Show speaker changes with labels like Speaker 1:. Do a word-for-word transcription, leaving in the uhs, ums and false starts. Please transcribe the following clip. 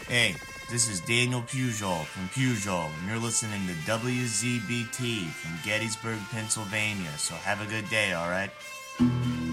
Speaker 1: Hey, this is Daniel Pujol from Pujol, and you're listening to W Z B T from Gettysburg, Pennsylvania. So have a good day, alright?